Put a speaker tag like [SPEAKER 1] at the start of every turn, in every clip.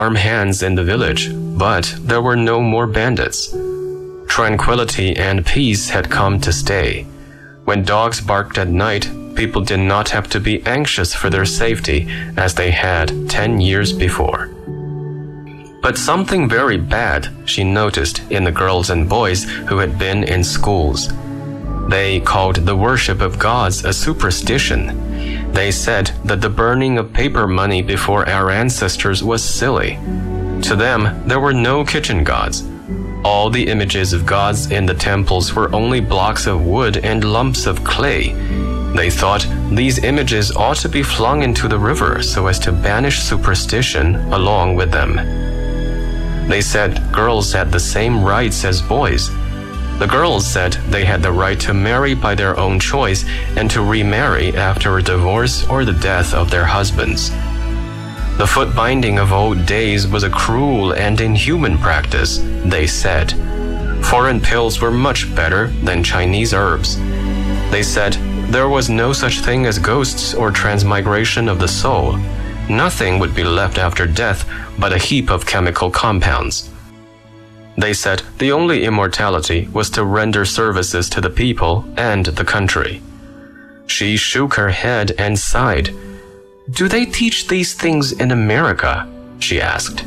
[SPEAKER 1] warm hands in the village, but there were no more bandits. Tranquility and peace had come to stay. When dogs barked at night, people did not have to be anxious for their safety as they had 10 years before. But something very bad she noticed in the girls and boys who had been in schools. They called the worship of gods a superstition. They said that the burning of paper money before our ancestors was silly. To them, there were no kitchen gods. All the images of gods in the temples were only blocks of wood and lumps of clay. They thought these images ought to be flung into the river so as to banish superstition along with them. They said girls had the same rights as boys. The girls said they had the right to marry by their own choice and to remarry after a divorce or the death of their husbands. The foot binding of old days was a cruel and inhuman practice, they said. Foreign pills were much better than Chinese herbs. They said there was no such thing as ghosts or transmigration of the soul. Nothing would be left after death but a heap of chemical compounds. They said the only immortality was to render services to the people and the country. She shook her head and sighed. "Do they teach these things in America?" she asked.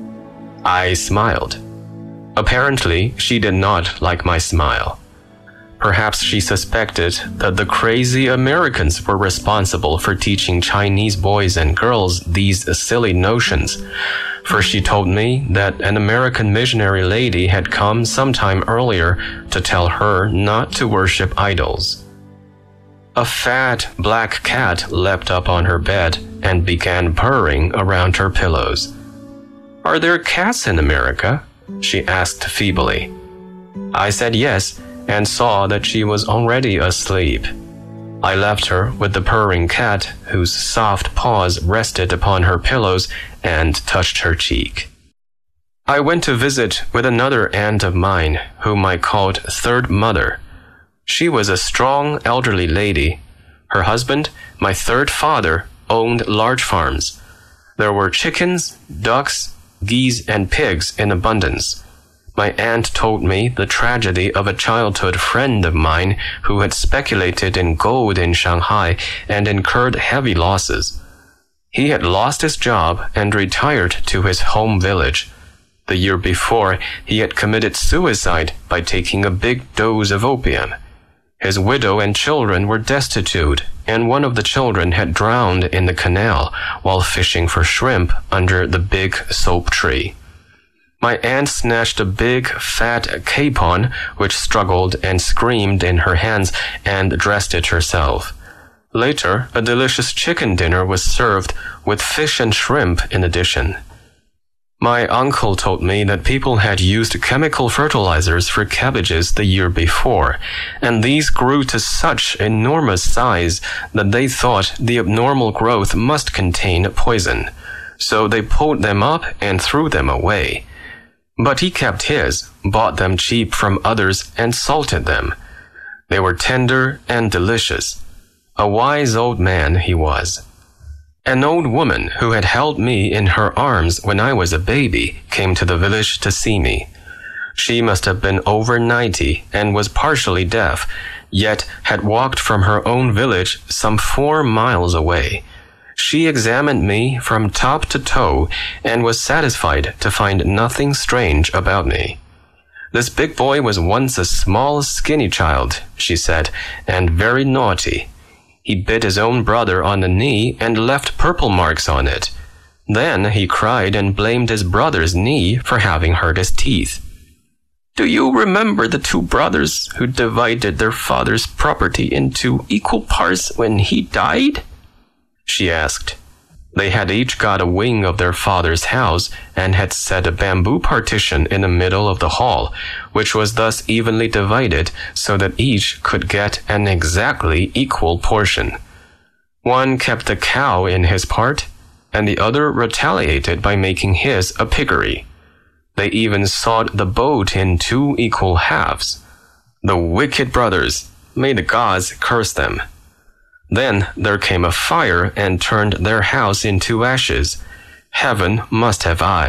[SPEAKER 1] I smiled. Apparently, she did not like my smile. Perhaps she suspected that the crazy Americans were responsible for teaching Chinese boys and girls these silly notions, for she told me that an American missionary lady had come sometime earlier to tell her not to worship idols. A fat black cat leapt up on her bed and began purring around her pillows. "Are there cats in America?" she asked feebly. I said yes, and saw that she was already asleep. I left her with the purring cat, whose soft paws rested upon her pillows and touched her cheek. I went to visit with another aunt of mine, whom I called Third Mother. She was a strong elderly lady. Her husband, my third father, owned large farms. There were chickens, ducks, geese, and pigs in abundance. My aunt told me the tragedy of a childhood friend of mine who had speculated in gold in Shanghai and incurred heavy losses. He had lost his job and retired to his home village. The year before, he had committed suicide by taking a big dose of opium. His widow and children were destitute, and one of the children had drowned in the canal while fishing for shrimp under the big soap tree. My aunt snatched a big, fat capon, which struggled and screamed in her hands, and dressed it herself. Later, a delicious chicken dinner was served, with fish and shrimp in addition. My uncle told me that people had used chemical fertilizers for cabbages the year before, and these grew to such enormous size that they thought the abnormal growth must contain poison. So they pulled them up and threw them away. But he kept his, bought them cheap from others, and salted them. They were tender and delicious. A wise old man he was. An old woman who had held me in her arms when I was a baby came to the village to see me. She must have been over 90 and was partially deaf, yet had walked from her own village some 4 miles away. She examined me from top to toe and was satisfied to find nothing strange about me. "This big boy was once a small, skinny child," she said, "and very naughty. He bit his own brother on the knee and left purple marks on it. Then he cried and blamed his brother's knee for having hurt his teeth." "Do you remember the 2 brothers who divided their father's property into equal parts when he died?" she asked. They had each got a wing of their father's house and had set a bamboo partition in the middle of the hall, which was thus evenly divided so that each could get an exactly equal portion. One kept the cow in his part, and the other retaliated by making his a piggery. They even sawed the boat in 2 equal halves. The wicked brothers, may the gods curse them. Then there came a fire and turned their house into ashes. Heaven must have eyes.